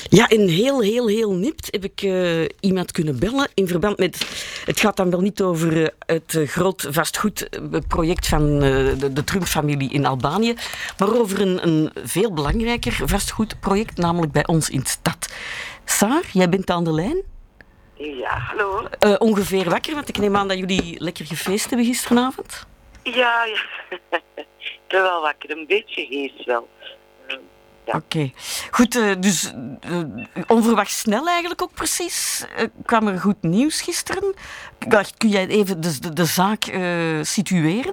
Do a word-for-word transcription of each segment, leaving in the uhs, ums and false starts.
Ja, en heel, heel, heel nipt heb ik uh, iemand kunnen bellen in verband met... Het gaat dan wel niet over uh, het uh, groot vastgoedproject van uh, de, de Trump-familie in Albanië, maar over een, een veel belangrijker vastgoedproject, namelijk bij ons in de stad. Saar, jij bent aan de lijn? Ja, hallo. Uh, ongeveer wakker, want ik neem aan dat jullie lekker gefeest hebben gisteravond. Ja, ja. Ik ben wel wakker, een beetje hees wel. Ja. Oké. Okay. Goed, uh, dus uh, onverwacht snel eigenlijk ook precies. Uh, kwam er goed nieuws gisteren. Kun jij even de, de, de zaak uh, situeren?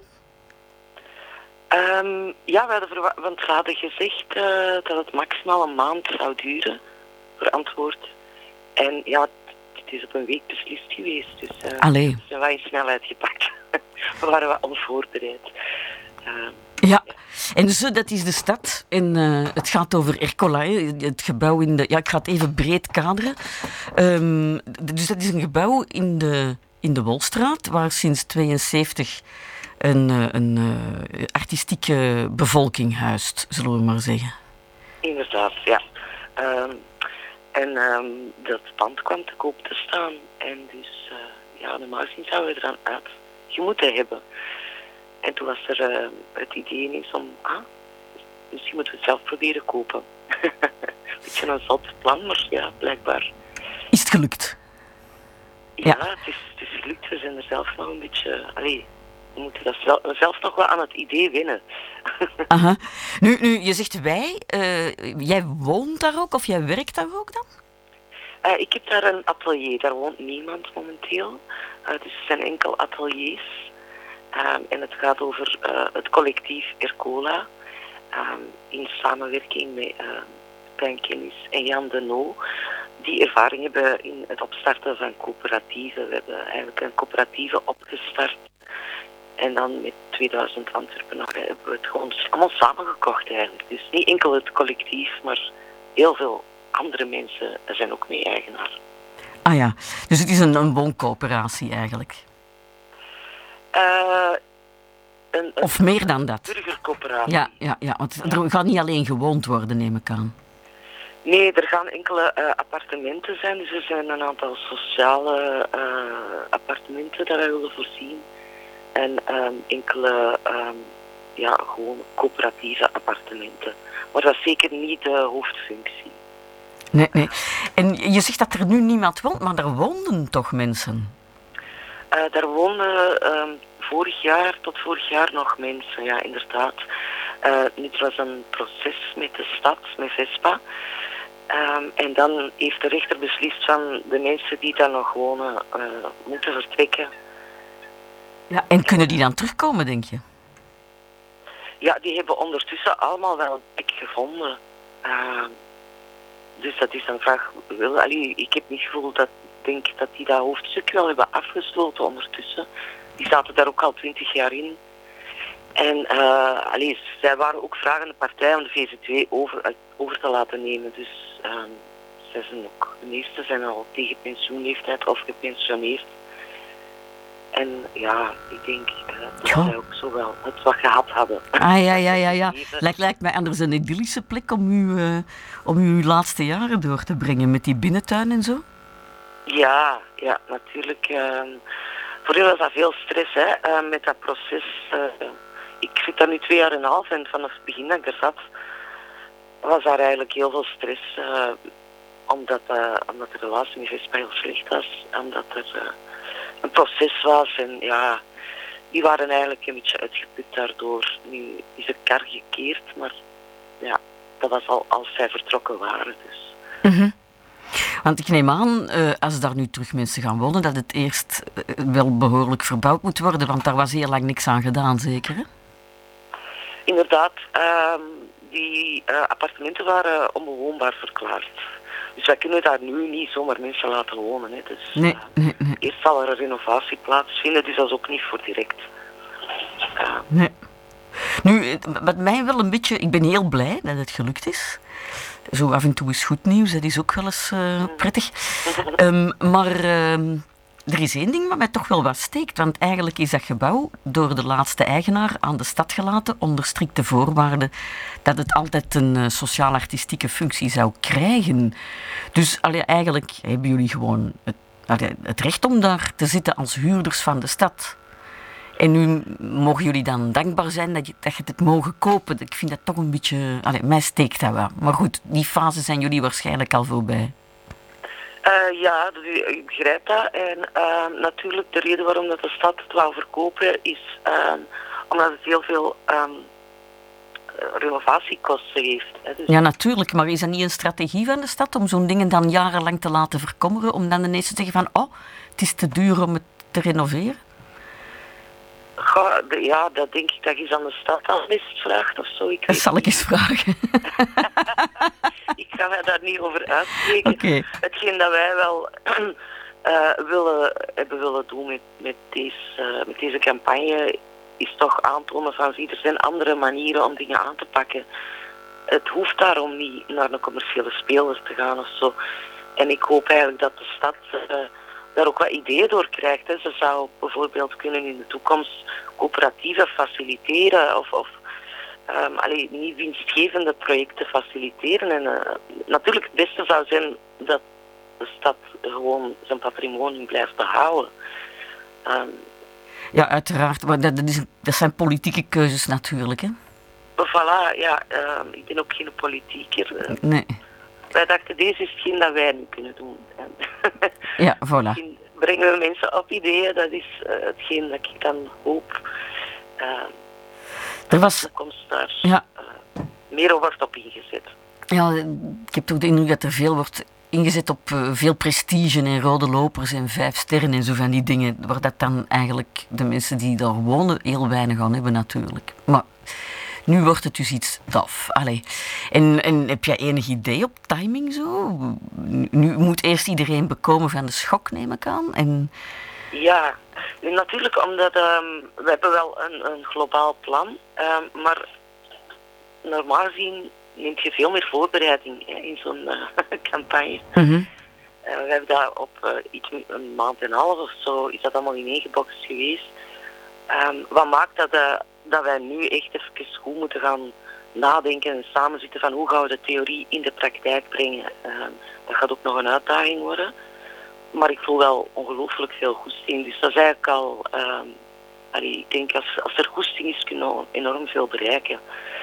Um, ja, we hadden, verwa- want we hadden gezegd uh, dat het maximaal een maand zou duren voor antwoord. En ja, het is op een week beslist geweest. Dus uh, Allee. we zijn wel in snelheid gepakt. We waren wel onvoorbereid. Uh, Ja, en dus dat is de stad. En uh, het gaat over Ercola, hè. Het gebouw in de... Ja, ik ga het even breed kaderen. Um, dus dat is een gebouw in de, in de Wolstraat, waar sinds tweeënzeventig een, een uh, artistieke bevolking huist, zullen we maar zeggen. Inderdaad, ja. Um, en um, dat pand kwam te koop te staan. En dus, uh, ja, normaal gezien zouden we er aan uit gemoeten hebben. En toen was er uh, het idee ineens om, ah, misschien moeten we het zelf proberen kopen. Beetje een zot plan, maar ja, blijkbaar. Is het gelukt? Ja, ja. Het, is, het is gelukt. We zijn er zelf nog een beetje, allee, we moeten dat zelf, zelf nog wel aan het idee winnen. Aha. Nu, nu, je zegt wij, uh, jij woont daar ook of jij werkt daar ook dan? Uh, ik heb daar een atelier, daar woont niemand momenteel. Uh, dus er zijn enkel ateliers. Um, en het gaat over uh, het collectief Ercola, um, in samenwerking met uh, Pijn Kennis en Jan de Noo, die ervaring hebben in het opstarten van coöperatieven. We hebben eigenlijk een coöperatieve opgestart en dan met tweeduizend Antwerpenaren hebben we het gewoon allemaal samengekocht eigenlijk. Dus niet enkel het collectief, maar heel veel andere mensen zijn ook mee eigenaar. Ah ja, dus het is een, een wooncoöperatie eigenlijk. Uh, een, een of meer dan dat? Burgercoöperatie. Ja, ja, ja, want er gaat niet alleen gewoond worden, neem ik aan. Nee, er gaan enkele uh, appartementen zijn. Dus er zijn een aantal sociale uh, appartementen dat wij willen voorzien. En um, enkele um, ja, gewoon coöperatieve appartementen. Maar dat is zeker niet de hoofdfunctie. Nee, nee. En je zegt dat er nu niemand woont, maar er woonden toch mensen? Uh, daar woonden um, vorig jaar tot vorig jaar nog mensen, ja, inderdaad. Uh, nu, het was een proces met de stad, met Vespa. Um, en dan heeft de rechter beslist van de mensen die daar nog wonen, uh, moeten vertrekken. Ja, en kunnen die dan terugkomen, denk je? Ja, die hebben ondertussen allemaal wel een plek gevonden. Uh, dus dat is een vraag. Wel, allee, ik heb niet het gevoel dat denk dat die dat hoofdstuk wel hebben afgesloten ondertussen. Die zaten daar ook al twintig jaar in. En uh, allee, zij waren ook vragende partij om de V Z W over, over te laten nemen. Dus uh, zij zijn ook, de meeste zijn al tegen pensioenleeftijd of gepensioneerd. En ja, ik denk uh, dat ja. zij ook zo wel het wat gehad hadden. Ah ja, ja, ja, ja. Lijkt, lijkt mij anders een idyllische plek om uw, uh, om uw laatste jaren door te brengen met die binnentuin en zo. Ja, ja, natuurlijk. Uh, voor hen was dat veel stress, hè, uh, met dat proces. Uh, ik zit daar nu twee jaar en een half en vanaf het begin dat ik er zat, was daar eigenlijk heel veel stress. Uh, omdat, uh, omdat de relatie met Vespa heel slecht was. Omdat er uh, een proces was en ja, die waren eigenlijk een beetje uitgeput daardoor. Nu is de kar gekeerd, maar ja, dat was al als zij vertrokken waren. Dus. Mm-hmm. Want ik neem aan, uh, als daar nu terug mensen gaan wonen, dat het eerst uh, wel behoorlijk verbouwd moet worden, want daar was heel lang niks aan gedaan, zeker, hè? Inderdaad, uh, die uh, appartementen waren onbewoonbaar verklaard. Dus wij kunnen daar nu niet zomaar mensen laten wonen. Hè. Dus, nee, uh, nee, nee. Eerst zal er een renovatie plaatsvinden, dus dat is ook niet voor direct. Uh, nee. Nu, wat mij wel een beetje... Ik ben heel blij dat het gelukt is. Zo af en toe is goed nieuws, dat is ook wel eens uh, prettig. Um, maar uh, er is één ding wat mij toch wel wat steekt, want eigenlijk is dat gebouw door de laatste eigenaar aan de stad gelaten onder strikte voorwaarden dat het altijd een uh, sociaal-artistieke functie zou krijgen. Dus allee, eigenlijk hebben jullie gewoon het, allee, het recht om daar te zitten als huurders van de stad. En nu mogen jullie dan dankbaar zijn dat je, dat je het mogen kopen. Ik vind dat toch een beetje... Allee, mij steekt dat wel. Maar goed, die fase zijn jullie waarschijnlijk al voorbij. Uh, ja, ik begrijp dat. En uh, natuurlijk de reden waarom dat de stad het wou verkopen is uh, omdat het heel veel um, renovatiekosten heeft. Hè. Dus... Ja, natuurlijk. Maar is dat niet een strategie van de stad om zo'n dingen dan jarenlang te laten verkommeren? Om dan ineens te zeggen van, oh, het is te duur om het te renoveren? Goh, de, ja, dat denk ik dat je aan de stad al best vraagt of zo. Ik dat zal ik eens vragen. Ik ga mij daar niet over uitspreken. Okay. Hetgeen dat wij wel uh, willen, hebben willen doen met, met, deze, uh, met deze campagne is toch aantonen van zie, er zijn andere manieren om dingen aan te pakken. Het hoeft daarom niet naar een commerciële speler te gaan of zo. En ik hoop eigenlijk dat de stad uh, daar ook wat ideeën door krijgt. Hè. Ze zou bijvoorbeeld kunnen in de toekomst coöperatieven faciliteren of, of um, allee, niet winstgevende projecten faciliteren. En uh, natuurlijk het beste zou zijn dat de stad gewoon zijn patrimonium blijft behouden. Um, ja, uiteraard. Maar dat, is, dat zijn politieke keuzes natuurlijk, hè? Voilà, ja. Uh, ik ben ook geen politieker. Uh, nee. Wij dachten, deze is hetgeen dat wij nu kunnen doen. Ja, voilà. Misschien brengen we mensen op ideeën, dat is uh, hetgeen dat ik dan hoop. Uh, er was... De komst daar ja. uh, meer wordt op ingezet. Ja, ik heb toch de indruk dat er veel wordt ingezet op uh, veel prestige en rode lopers en vijf sterren en zo van die dingen, waar dat dan eigenlijk de mensen die daar wonen heel weinig aan hebben natuurlijk. Maar nu wordt het dus iets tof. Allee. En, en heb jij enig idee op timing zo? Nu moet eerst iedereen bekomen van de schok, neem ik aan. En... Ja, natuurlijk omdat um, we hebben wel een, een globaal plan, um, maar normaal gezien neemt je veel meer voorbereiding hè, in zo'n uh, campagne. Mm-hmm. Uh, we hebben daar op uh, iets, een maand en een half of zo is dat allemaal ineengebokst geweest. Um, wat maakt dat, uh, dat wij nu echt even goed moeten gaan nadenken en samenzitten van hoe gaan we de theorie in de praktijk brengen. Um, dat gaat ook nog een uitdaging worden. Maar ik voel wel ongelooflijk veel goesting. Dus dat is eigenlijk al... Um, allee, ik denk als, als er goesting is, kunnen we enorm veel bereiken.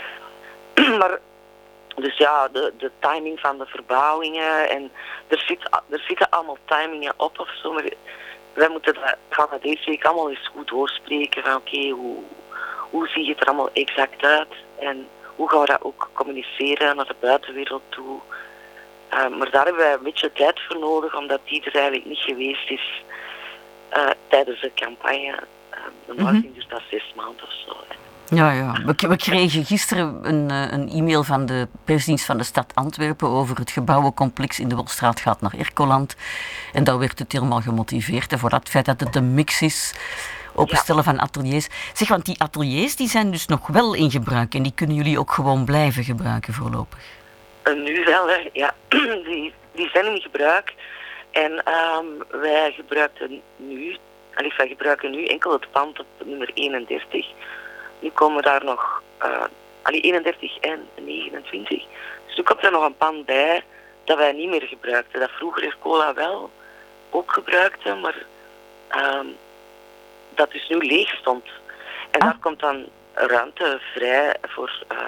maar... Dus ja, de, de timing van de verbouwingen en er, zit, er zitten allemaal timingen op of zo, maar wij moeten dat, gaan dat deze week allemaal eens goed doorspreken van oké, okay, hoe, hoe ziet het er allemaal exact uit en hoe gaan we dat ook communiceren naar de buitenwereld toe. Uh, maar daar hebben wij een beetje tijd voor nodig, omdat die er eigenlijk niet geweest is uh, tijdens de campagne. Uh, normaal gezien mm-hmm. dus dat zes maanden of zo. Hè. Ja, ja. We, we kregen gisteren een, een e-mail van de persdienst van de stad Antwerpen over het gebouwencomplex in de Wolstraat gaat naar Ercoland. En daar werd het helemaal gemotiveerd. En voor dat feit dat het een mix is, openstellen ja. van ateliers. Zeg, want die ateliers die zijn dus nog wel in gebruik en die kunnen jullie ook gewoon blijven gebruiken voorlopig? Uh, nu wel, hè. Ja. Die, die zijn in gebruik. En um, wij gebruiken nu, allee, wij gebruiken nu enkel het pand op nummer eenendertig. Nu komen daar nog uh, allee, eenendertig en negenentwintig. Dus nu komt er nog een pand bij dat wij niet meer gebruikten. Dat vroeger Ercola wel ook gebruikte, maar um, dat dus nu leeg stond. En ah. daar komt dan ruimte vrij voor uh,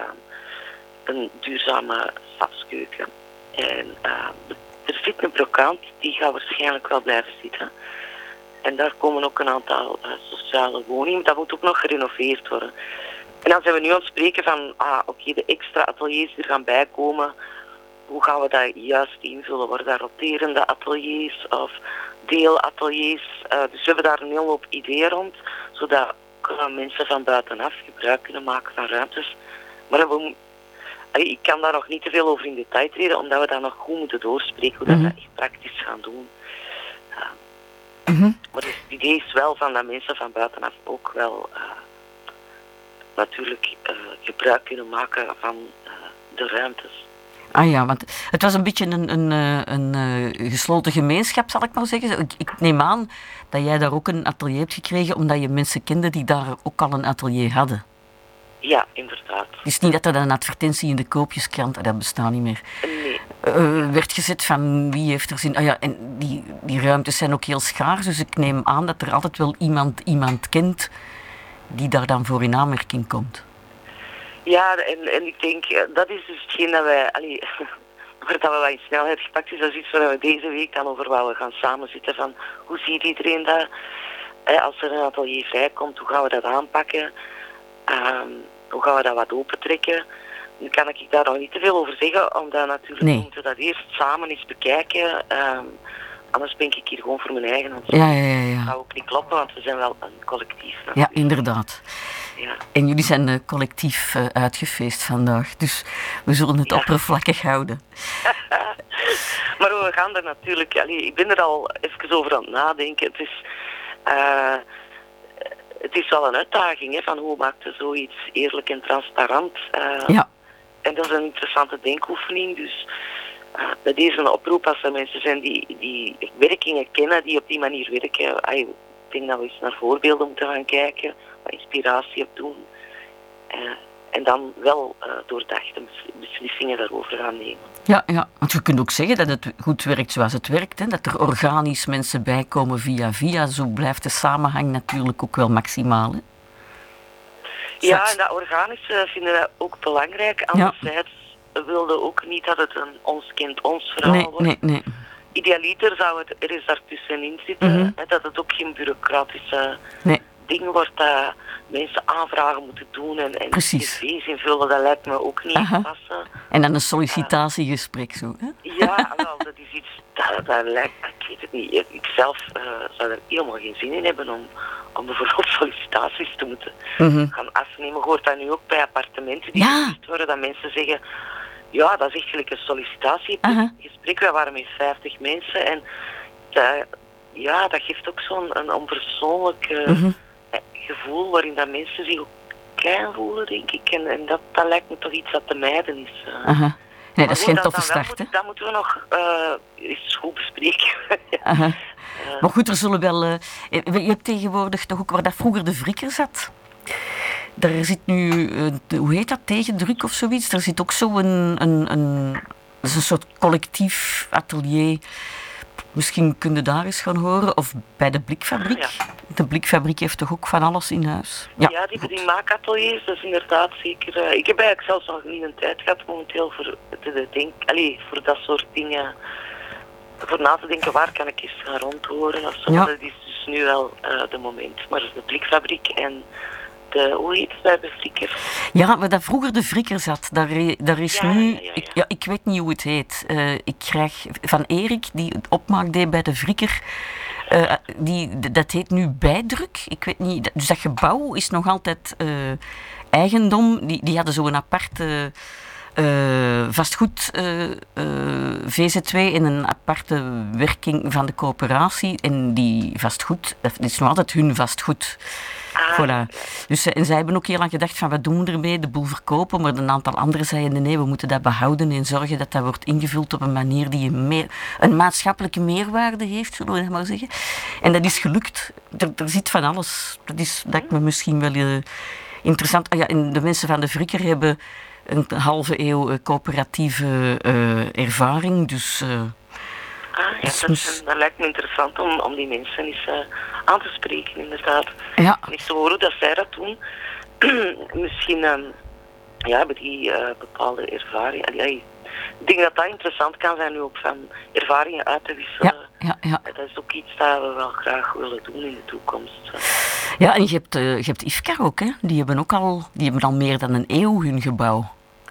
een duurzame stadskeuken. En uh, er zit een brokant, die gaat waarschijnlijk wel blijven zitten. En daar komen ook een aantal uh, sociale woningen. Dat moet ook nog gerenoveerd worden. En dan zijn we nu aan het spreken van, ah, oké, okay, de extra ateliers die er gaan bijkomen. Hoe gaan we dat juist invullen? Worden dat roterende ateliers of deelateliers? Uh, dus we hebben daar een hele hoop ideeën rond. Zodat uh, mensen van buitenaf gebruik kunnen maken van ruimtes. Maar we, uh, ik kan daar nog niet te veel over in detail treden, omdat we dat nog goed moeten doorspreken. Hoe mm-hmm. dat we echt praktisch gaan doen. Uh, Mm-hmm. Maar het idee is wel van dat mensen van buitenaf ook wel uh, natuurlijk uh, gebruik kunnen maken van uh, de ruimtes. Ah ja, want het was een beetje een, een, eh, een, eh, gesloten gemeenschap, zal ik maar zeggen. Ik, ik neem aan dat jij daar ook een atelier hebt gekregen, omdat je mensen kende die daar ook al een atelier hadden. Ja, inderdaad. Het is niet dat er dan een advertentie in de koopjeskrant, dat bestaat niet meer, Nee. uh, werd gezet van wie heeft er zin. Ah ja, en die, die ruimtes zijn ook heel schaars, dus ik neem aan dat er altijd wel iemand, iemand kent die daar dan voor in aanmerking komt. Ja, en, en ik denk, eh, dat is dus hetgeen dat wij, allee, waar dat we wat in snelheid gepakt is, dat is iets waar we deze week dan over wouden gaan samenzitten van, hoe ziet iedereen dat? Eh, als er een atelier vrijkomt, hoe gaan we dat aanpakken? Um, hoe gaan we dat wat opentrekken? Nu kan ik daar nog niet te veel over zeggen, omdat natuurlijk Nee. we moeten dat eerst samen eens bekijken. Um, anders ben ik hier gewoon voor mijn eigen aan het Ja, ja, ja. Dat Ja, zou ook niet kloppen, want we zijn wel een collectief. ja natuurlijk. inderdaad. Ja. En jullie zijn uh, collectief uh, uitgefeest vandaag, dus we zullen het Ja. oppervlakkig houden. Maar we gaan er natuurlijk, allee, ik ben er al even over aan het nadenken. Het is, uh, het is wel een uitdaging, hè, van hoe maakt je zoiets eerlijk en transparant. Uh, Ja. En dat is een interessante denkoefening, dus uh, bij deze een oproep als er mensen zijn die, die werkingen kennen, die op die manier werken. Ay, ik denk dat we eens naar voorbeelden moeten gaan kijken, wat inspiratie op doen. Uh, en dan wel uh, doordachte beslissingen daarover gaan nemen. Ja, ja, want je kunt ook zeggen dat het goed werkt zoals het werkt. Hè? Dat er organisch mensen bijkomen via via. Zo blijft de samenhang natuurlijk ook wel maximaal. Hè? Ja, en dat organische vinden we ook belangrijk. Anderzijds ja. wilden we ook niet dat het een ons kent ons verhaal nee, wordt. Nee, nee. Idealiter zou het er eens daartussenin zitten. Mm-hmm. Hè, dat het ook geen bureaucratische nee. ding wordt dat mensen aanvragen moeten doen en, en Precies. cv's invullen. Dat lijkt me ook niet Aha. passen. En dan een sollicitatiegesprek zo. Hè? Ja, wel, dat is iets, dat, dat lijkt, ik weet het niet. Ik zelf uh, zou er helemaal geen zin in hebben om, om bijvoorbeeld sollicitaties te moeten Mm-hmm. gaan afnemen. Je hoort dat nu ook bij appartementen die Ja. gehuurd worden, dat mensen zeggen, ja, dat is echt gelijk een sollicitatiegesprek. Wij waren met vijftig mensen en dat, ja, dat geeft ook zo'n een onpersoonlijk uh, Mm-hmm. gevoel waarin dat mensen zich ook klein voelen, denk ik. En, en dat, dat lijkt me toch iets dat te mijden is. Uh. Aha. Nee, dat is geen goed, toffe dan wel start, hè? moet, dat moeten we nog uh, eens goed bespreken. Aha. Uh, Maar goed, er zullen wel... Uh, je hebt tegenwoordig toch ook waar dat vroeger de Vrikker zat. Daar zit nu... Uh, de, hoe heet dat? Tegendruk of zoiets? Daar zit ook zo een... een, een dat is een soort collectief atelier. Misschien kun je daar eens gaan horen. Of bij de Blikfabriek. Ja. De Blikfabriek heeft toch ook van alles in huis? Ja, ja die hebben die maakateliers, dat is inderdaad zeker... Uh, ik heb eigenlijk zelfs nog niet een tijd gehad momenteel voor, te denk, allez, voor dat soort dingen... Voor na te denken, waar kan ik eens gaan rondhoren of zo. Ja. Dat is dus nu wel uh, de moment. Maar de Blikfabriek en de... Hoe heet het bij de Frikker? Ja, waar dat vroeger de Vrikker zat, daar, daar is Ja, nu... ja, ja, ja. Ik, ja, ik weet niet hoe het heet. Uh, ik krijg van Erik, die het opmaak deed bij de Vrikker... Uh, die, dat heet nu Bijdruk. Ik weet niet... Dus dat gebouw is nog altijd uh, eigendom. Die, die hadden zo'n aparte... Uh, vastgoed uh, uh, V Z twee en een aparte werking van de coöperatie. En die vastgoed, dat is nog altijd hun vastgoed. Ah, Voilà. Dus, en zij hebben ook heel lang gedacht van wat doen we ermee, de boel verkopen. Maar een aantal anderen zeiden nee, we moeten dat behouden en zorgen dat dat wordt ingevuld op een manier die een, meer, een maatschappelijke meerwaarde heeft, zullen we dat maar zeggen. En dat is gelukt. Er, er zit van alles. Dat is dat me misschien wel uh, interessant. Ah ja, en de mensen van de Vrikker hebben een halve eeuw uh, coöperatieve uh, ervaring, dus... Uh, ah, ja, dat, is, dat lijkt me interessant om, om die mensen eens uh, aan te spreken, inderdaad. Ja. En eens te horen dat zij dat doen. Misschien um, ja, hebben die uh, bepaalde ervaringen. Allee, ik denk dat dat interessant kan zijn nu ook van ervaringen uit te wisselen. Ja, ja, ja. Dat is ook iets dat we wel graag willen doen in de toekomst. Ja, en je hebt, uh, je hebt IFCA ook, hè? Die hebben ook al, die hebben al meer dan een eeuw hun gebouw.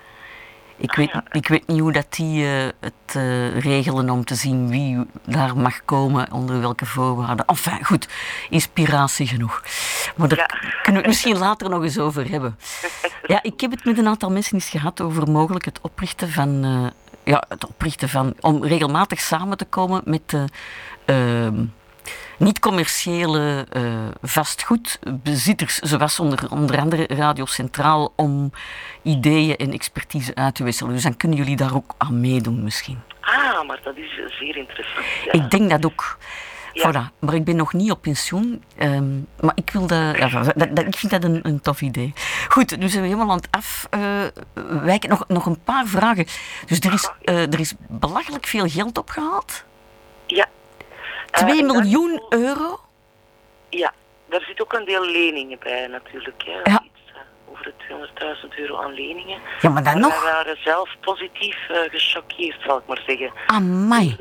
Ik, ah, weet, ja. ik weet niet hoe dat die uh, het uh, regelen om te zien wie daar mag komen, onder welke voorwaarden. Enfin, goed, inspiratie genoeg. Maar daar ja. kunnen we het misschien later nog eens over hebben. Ja, ik heb het met een aantal mensen eens gehad over mogelijk het oprichten van... Uh, ja, het oprichten van... Om regelmatig samen te komen met de... Uh, niet-commerciële uh, vastgoedbezitters, zoals onder, onder andere Radio Centraal, om ideeën en expertise uit te wisselen. Dus dan kunnen jullie daar ook aan meedoen misschien. Ah, maar dat is zeer interessant. Ja. Ik denk dat ook. Ja. Voilà. Maar ik ben nog niet op pensioen. Um, maar ik, wil dat, ja, dat, dat, ik vind dat een, een tof idee. Goed, nu zijn we helemaal aan het afwijken. Uh, nog, nog een paar vragen. Dus er is, uh, er is belachelijk veel geld opgehaald. Ja. Twee uh, miljoen euro? Ja, daar zit ook een deel leningen bij natuurlijk. Hè. Ja. Iets, uh, over de tweehonderdduizend euro aan leningen. Ja, maar dan maar nog? wij waren zelf positief uh, gechoqueerd, zal ik maar zeggen. Amai.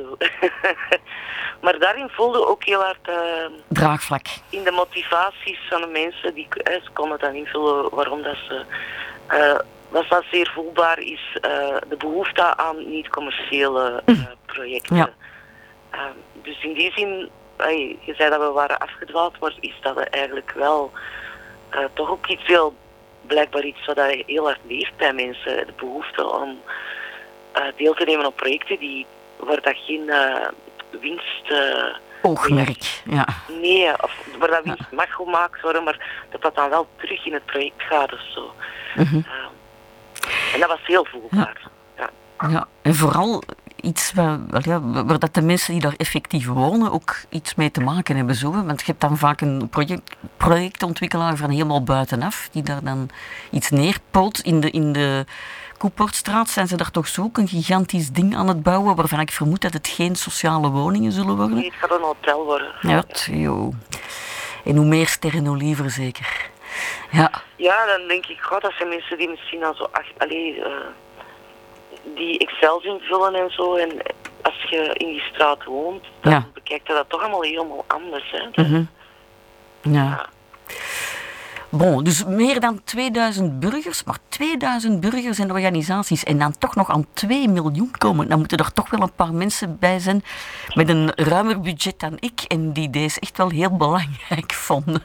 Maar daarin voelde ook heel hard... Uh, draagvlak. In de motivaties van de mensen, die uh, ze konden dan invullen waarom dat ze... Uh, was dat zeer voelbaar is, uh, de behoefte aan niet-commerciële uh, projecten. Ja. Uh, dus in die zin, hey, je zei dat we waren afgedwaald, maar is dat eigenlijk wel uh, toch ook iets heel, blijkbaar iets wat heel hard leeft bij mensen. De behoefte om uh, deel te nemen op projecten die, waar dat geen uh, winst... Uh, oogmerk, ja. Nee, of waar dat winst ja. mag gemaakt worden, maar dat dat dan wel terug in het project gaat of zo. Mm-hmm. Uh, en dat was heel voelbaar. Ja. Ja. Ja. En vooral iets waar, ja, waar dat de mensen die daar effectief wonen ook iets mee te maken hebben. Zo, want je hebt dan vaak een project, projectontwikkelaar van helemaal buitenaf, die daar dan iets neerpoot. In de, in de Koepoortstraat zijn ze daar toch zo ook een gigantisch ding aan het bouwen, waarvan ik vermoed dat het geen sociale woningen zullen worden. Nee, het gaat een hotel worden. Ja, joh. En hoe meer sterren, hoe liever zeker. Ja. Ja, dan denk ik, god, dat zijn mensen die misschien dan zo, ach, allee, uh, die Excels invullen en zo. En als je in die straat woont, dan ja. bekijkt je dat toch allemaal helemaal anders. Hè? Mm-hmm. Ja. ja. Bon, dus meer dan tweeduizend burgers, maar tweeduizend burgers en organisaties en dan toch nog aan twee miljoen komen. Dan moeten er toch wel een paar mensen bij zijn met een ruimer budget dan ik en die deze echt wel heel belangrijk vonden.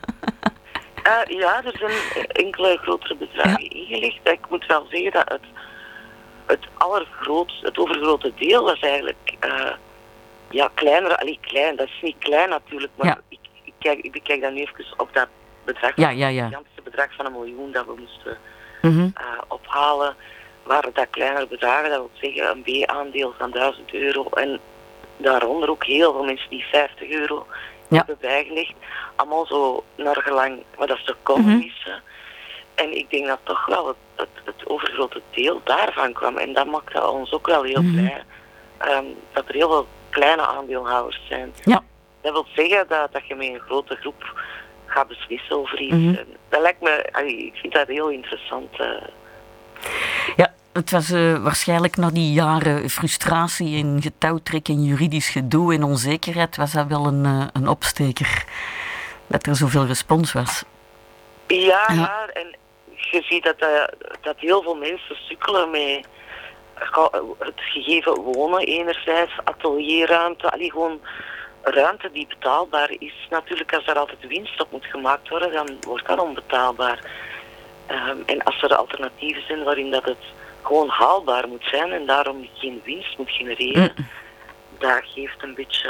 Uh, ja, er zijn enkele grotere bedragen ja. ingelegd. Ik moet wel zeggen dat het, het allergrootste, het overgrote deel was eigenlijk uh, ja, kleiner. Allee, klein, dat is niet klein natuurlijk, maar ja. ik, ik, kijk, ik bekijk dan nu even op dat bedrag, ja, ja, ja. het gigantische bedrag van een miljoen dat we moesten mm-hmm. uh, ophalen. Waren dat kleinere bedragen, dat wil zeggen een B-aandeel van duizend euro en daaronder ook heel veel mensen die vijftig euro ja. hebben bijgelegd. Allemaal zo naar gelang wat dat ze konden mm-hmm. missen. En ik denk dat toch wel het, het, het overgrote deel daarvan kwam. En dat maakte ons ook wel heel mm-hmm. blij. Um, dat er heel veel kleine aandeelhouders zijn. Ja. Dat wil zeggen dat, dat je met een grote groep gaat beslissen over iets. Mm-hmm. En dat lijkt me, allee, ik vind dat heel interessant. Uh. Ja. Het was uh, waarschijnlijk na die jaren frustratie en getouwtrek en juridisch gedoe en onzekerheid was dat wel een, uh, een opsteker. Dat er zoveel respons was. Ja, ja. ja en je ziet dat, uh, dat heel veel mensen sukkelen met het gegeven wonen enerzijds, atelierruimte, allee, gewoon ruimte die betaalbaar is. Natuurlijk, als er altijd winst op moet gemaakt worden, dan wordt dat onbetaalbaar. Um, en als er alternatieven zijn waarin dat het gewoon haalbaar moet zijn en daarom geen winst moet genereren, mm. dat geeft een beetje,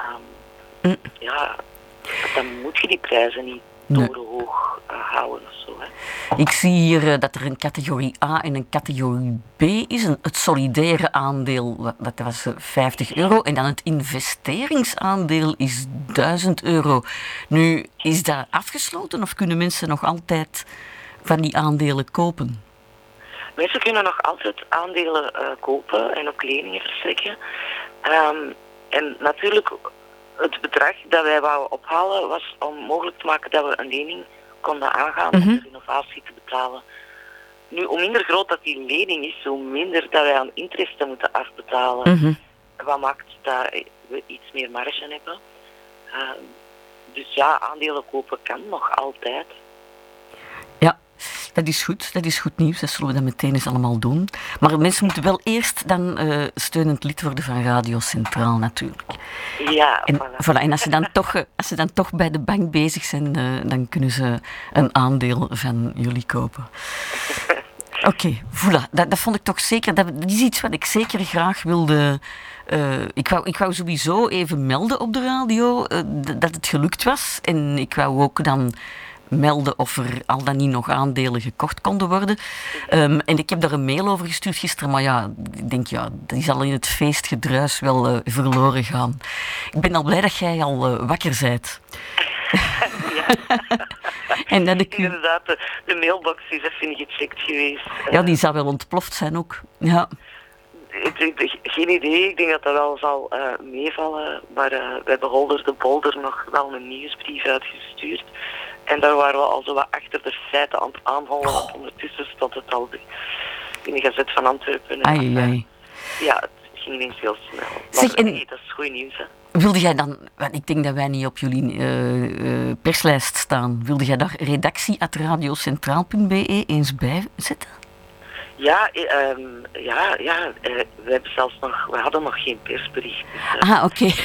um, mm. ja, dan moet je die prijzen niet nee. torenhoog uh, houden of zo. Hè. Ik zie hier uh, dat er een categorie A en een categorie B is. Een, het solidaire aandeel, dat was uh, vijftig euro. En dan het investeringsaandeel is duizend euro. Nu, is dat afgesloten of kunnen mensen nog altijd van die aandelen kopen? Mensen kunnen nog altijd aandelen uh, kopen en ook leningen verstrekken. Um, en natuurlijk, het bedrag dat wij wouden ophalen was om mogelijk te maken dat we een lening konden aangaan mm-hmm. om de renovatie te betalen. Nu, hoe minder groot dat die lening is, hoe minder dat wij aan interesten moeten afbetalen. Mm-hmm. Wat maakt dat we iets meer marge hebben. Uh, dus ja, aandelen kopen kan nog altijd. Ja. Dat is goed, dat is goed nieuws. Dat zullen we dan meteen eens allemaal doen. Maar mensen moeten wel eerst dan uh, steunend lid worden van Radio Centraal natuurlijk. Ja, en, voilà. Voilà, en als ze dan toch, als ze dan toch bij de bank bezig zijn, uh, dan kunnen ze een aandeel van jullie kopen. Oké, okay, voilà. Dat, dat vond ik toch zeker, dat, dat is iets wat ik zeker graag wilde uh, ik, wou, ik wou sowieso even melden op de radio uh, d- dat het gelukt was. En ik wou ook dan melden of er al dan niet nog aandelen gekocht konden worden. Um, en ik heb daar een mail over gestuurd gisteren, maar ja, ik denk, ja, dat is al in het feestgedruis wel uh, verloren gaan. Ik ben al blij dat jij al uh, wakker bent. Ja. En dat ik... Inderdaad, de, de mailbox is even gecheckt geweest. Ja, die zou wel ontploft zijn ook. Ja. Ik, ik, geen idee, ik denk dat dat wel zal uh, meevallen. Maar uh, we hebben Holder de Bolder nog wel een nieuwsbrief uitgestuurd. En daar waren we al zo wat achter de feiten aan het aanvallen. Want ondertussen stond het al in de Gazet van Antwerpen. Ai, ai. Ja, het ging ineens heel snel. Maar zeg, en... nee, dat is goed nieuws, hè. Wilde jij dan, want ik denk dat wij niet op jullie uh, uh, perslijst staan, wilde jij daar redactie at radiocentraal punt b e eens bij zetten? Ja, eh, um, ja, ja uh, we hebben zelfs nog, we hadden nog geen persbericht. Dus, uh, ah, oké. Okay.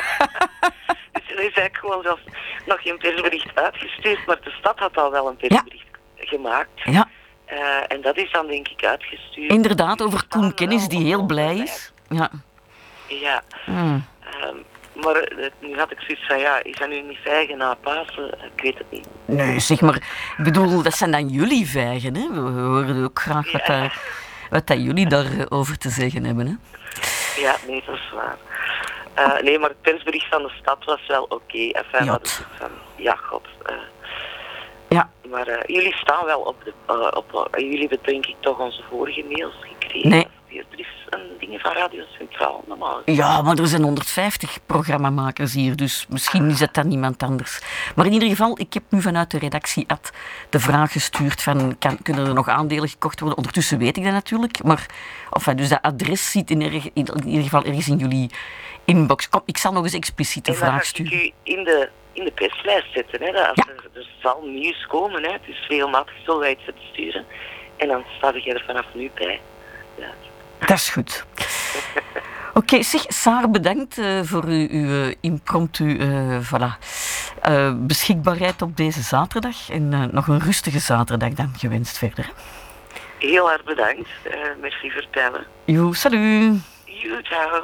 Dus er is eigenlijk gewoon zelfs nog geen persbericht uitgestuurd, maar de stad had al wel een persbericht ja. gemaakt. Ja. Uh, en dat is dan denk ik uitgestuurd. Inderdaad, over Koen Kennis die heel blij is. Ja. Ja. Hmm. Um, maar uh, nu had ik zoiets van, ja, is dat nu niet vijgen na Pasen? Ik weet het niet. Nee, zeg maar, ik bedoel, dat zijn dan jullie vijgen, hè? We horen ook graag wat, ja. daar, wat dat jullie daarover te zeggen hebben, hè? Ja, nee, dat is waar. Uh, nee, maar het persbericht van de stad was wel oké. Okay. Enfin, ja. Van, ja, god. Uh, ja. Maar uh, jullie staan wel op de... Uh, op, uh, jullie hebben denk ik toch onze vorige mails gekregen. Nee. Er is een ding van Radio Centraal, normaal. Ja, maar er zijn honderdvijftig programmamakers hier, dus misschien is het dan niemand anders. Maar in ieder geval, ik heb nu vanuit de redactie Ad de vraag gestuurd van, kan, kunnen er nog aandelen gekocht worden? Ondertussen weet ik dat natuurlijk, maar enfin, dus dat adres zit in, erg, in ieder geval ergens in jullie inbox. Kom, ik zal nog eens expliciet de vraag sturen. En dan ga ik u in de, in de perslijst zetten, hè, dat als ja. er, er zal nieuws komen, hè, dus regelmatig zullen wij het sturen. En dan sta ik er vanaf nu bij. Ja. Dat is goed. Oké, okay, zeg, Saar, bedankt uh, voor uw, uw impromptu uh, voilà, uh, beschikbaarheid op deze zaterdag. En uh, nog een rustige zaterdag dan gewenst verder. Hè? Heel erg bedankt. Uh, merci voor het bellen. Jo, salut. Jo, ciao.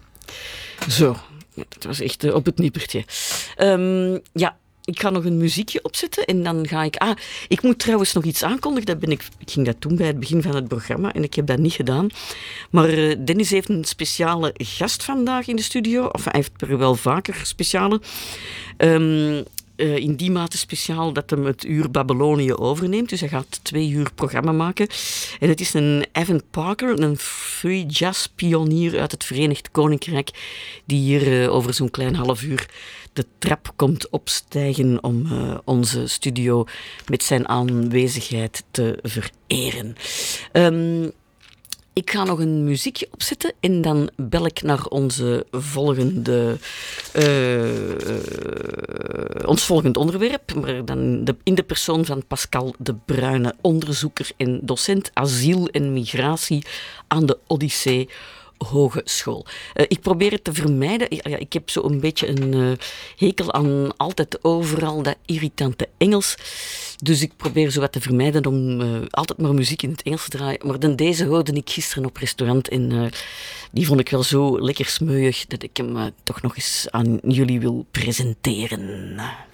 Zo, ja, dat was echt uh, op het nippertje. Um, ja. Ik ga nog een muziekje opzetten en dan ga ik... Ah, ik moet trouwens nog iets aankondigen. Dat ben ik, ik ging dat doen bij het begin van het programma en ik heb dat niet gedaan. Maar uh, Dennis heeft een speciale gast vandaag in de studio. Of hij heeft er wel vaker speciale. Um, uh, in die mate speciaal dat hem het uur Babylonië overneemt. Dus hij gaat twee uur programma maken. En het is een Evan Parker, een free jazz pionier uit het Verenigd Koninkrijk, die hier uh, over zo'n klein half uur de trap komt opstijgen om uh, onze studio met zijn aanwezigheid te vereren. Um, ik ga nog een muziekje opzetten en dan bel ik naar onze volgende, uh, uh, ons volgend onderwerp, maar dan de, in de persoon van Pascal de Bruyne, onderzoeker en docent asiel en migratie aan de Odyssee Hogeschool. Uh, ik probeer het te vermijden. Ja, ik heb zo een beetje een uh, hekel aan altijd overal dat irritante Engels. Dus ik probeer zo wat te vermijden om uh, altijd maar muziek in het Engels te draaien. Maar dan deze hoorde ik gisteren op restaurant en uh, die vond ik wel zo lekker smeuig dat ik hem uh, toch nog eens aan jullie wil presenteren.